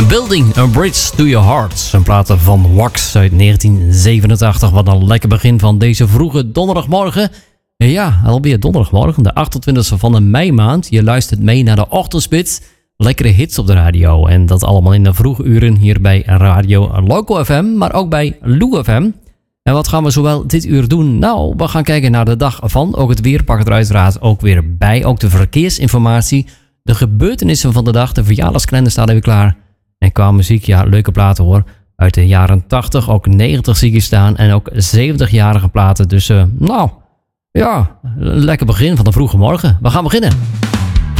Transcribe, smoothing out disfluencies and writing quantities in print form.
Building a Bridge to Your Heart. Een plaat van Wax uit 1987. Wat een lekker begin van deze vroege donderdagmorgen. Ja, alweer donderdagmorgen, de 28e van de meimaand. Je luistert mee naar de Ochtendspits. Lekkere hits op de radio. En dat allemaal in de vroege uren hier bij Radio Loco FM. Maar ook bij Lou FM. En wat gaan we zowel dit uur doen? Nou, we gaan kijken naar de dag van. Ook het weer pakt er uiteraard ook weer bij. Ook de verkeersinformatie. De gebeurtenissen van de dag. De verjaardagskalender staat even klaar. En qua muziek, ja, leuke platen hoor. Uit de jaren 80, ook 90 zie ik hier staan. En ook 70-jarige platen. Dus nou, ja, een lekker begin van de vroege morgen. We gaan beginnen.